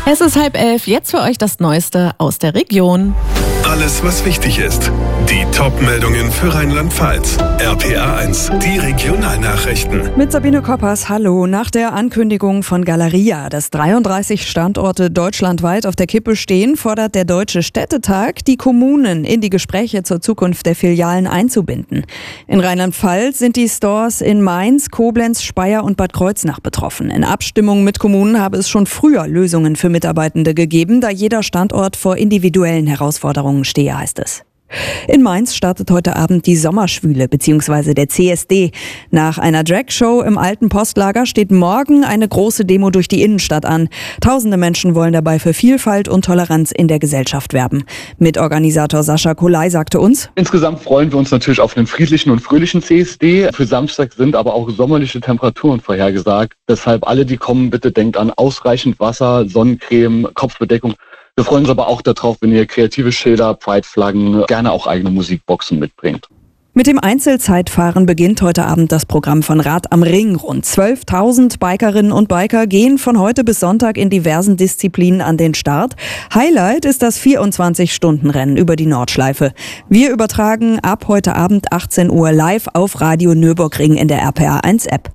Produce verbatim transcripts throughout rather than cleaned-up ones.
Es ist halb elf, jetzt für euch das Neueste aus der Region. Alles, was wichtig ist. Die Top-Meldungen für Rheinland-Pfalz. R P R eins, die Regionalnachrichten. Mit Sabine Koppers, hallo. Nach der Ankündigung von Galeria, dass dreiunddreißig Standorte deutschlandweit auf der Kippe stehen, fordert der Deutsche Städtetag, die Kommunen in die Gespräche zur Zukunft der Filialen einzubinden. In Rheinland-Pfalz sind die Stores in Mainz, Koblenz, Speyer und Bad Kreuznach betroffen. In Abstimmung mit Kommunen habe es schon früher Lösungen für Mitarbeitende gegeben, da jeder Standort vor individuellen Herausforderungen stehe, heißt es. In Mainz startet heute Abend die Sommerschwüle bzw. der C S D. Nach einer Dragshow im alten Postlager steht morgen eine große Demo durch die Innenstadt an. Tausende Menschen wollen dabei für Vielfalt und Toleranz in der Gesellschaft werben. Mitorganisator Sascha Kolai sagte uns: Insgesamt freuen wir uns natürlich auf einen friedlichen und fröhlichen C S D. Für Samstag sind aber auch sommerliche Temperaturen vorhergesagt. Deshalb alle, die kommen, bitte denkt an ausreichend Wasser, Sonnencreme, Kopfbedeckung. Wir freuen uns aber auch darauf, wenn ihr kreative Schilder, Pride-Flaggen, gerne auch eigene Musikboxen mitbringt. Mit dem Einzelzeitfahren beginnt heute Abend das Programm von Rad am Ring. Rund zwölftausend Bikerinnen und Biker gehen von heute bis Sonntag in diversen Disziplinen an den Start. Highlight ist das vierundzwanzig-Stunden-Rennen über die Nordschleife. Wir übertragen ab heute Abend achtzehn Uhr live auf Radio Nürburgring in der R P R eins App.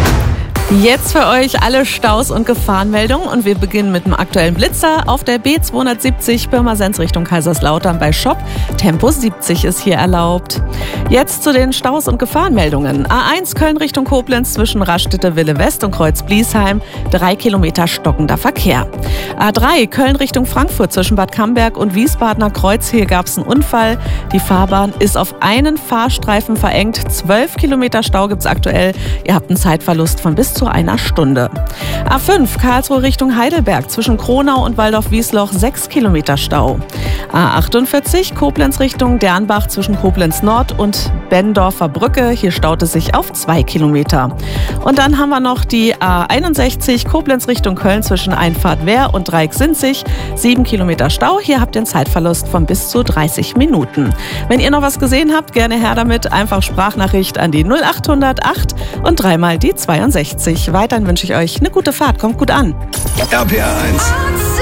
Jetzt für euch alle Staus und Gefahrenmeldungen und wir beginnen mit dem aktuellen Blitzer auf der B zweihundertsiebzig Pirmasens Richtung Kaiserslautern bei Schopp. Tempo siebzig ist hier erlaubt. Jetzt zu den Staus und Gefahrenmeldungen. A eins Köln Richtung Koblenz zwischen Raststätte Wille West und Kreuz Bliesheim. Drei Kilometer stockender Verkehr. A drei Köln Richtung Frankfurt zwischen Bad Camberg und Wiesbadener Kreuz. Hier gab es einen Unfall. Die Fahrbahn ist auf einen Fahrstreifen verengt. Zwölf Kilometer Stau gibt es aktuell. Ihr habt einen Zeitverlust von bis zu einer Stunde. A fünf Karlsruhe Richtung Heidelberg zwischen Kronau und Waldorf-Wiesloch sechs Kilometer Stau. A achtundvierzig Koblenz Richtung Dernbach zwischen Koblenz Nord und Bendorfer Brücke. Hier staut es sich auf zwei Kilometer. Und dann haben wir noch die A einundsechzig Koblenz Richtung Köln zwischen Einfahrt Wehr und Dreieck-Sinzig. sieben Kilometer Stau. Hier habt ihr einen Zeitverlust von bis zu dreißig Minuten. Wenn ihr noch was gesehen habt, gerne her damit. Einfach Sprachnachricht an die null achthundert acht und dreimal die zweiundsechzig. Weiterhin wünsche ich euch eine gute Fahrt. Kommt gut an. R P R eins.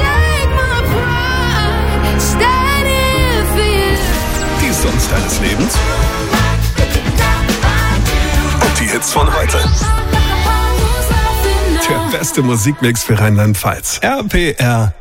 Die Songs deines Lebens. Und die Hits von heute. Der beste Musikmix für Rheinland-Pfalz. R P R